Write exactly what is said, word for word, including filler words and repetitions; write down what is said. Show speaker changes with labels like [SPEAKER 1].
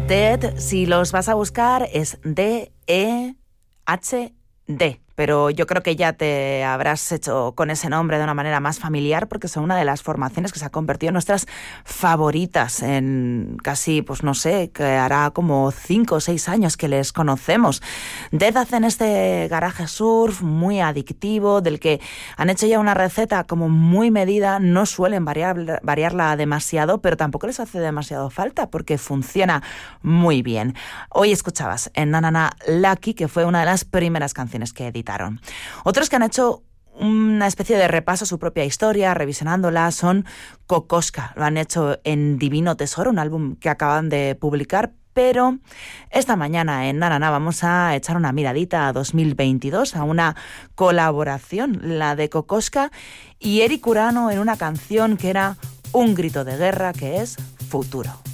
[SPEAKER 1] Dead, si los vas a buscar, es D E H D. Pero yo creo que ya te habrás hecho con ese nombre de una manera más familiar, porque son una de las formaciones que se ha convertido en nuestras favoritas en casi, pues no sé, que hará como cinco o seis años que les conocemos. Dead hacen este garaje surf muy adictivo, del que han hecho ya una receta como muy medida, no suelen variar, variarla demasiado, pero tampoco les hace demasiado falta, porque funciona muy bien. Hoy escuchabas en Na Na Na Lucky, que fue una de las primeras canciones que editaron. Otros que han hecho una especie de repaso a su propia historia, revisionándola, son Kokoschka. Lo han hecho en Divino Tesoro, un álbum que acaban de publicar, pero esta mañana en Na Na Na vamos a echar una miradita a dos mil veintidós, a una colaboración, la de Kokoschka y Eric Urano, en una canción que era un grito de guerra, que es Futuro.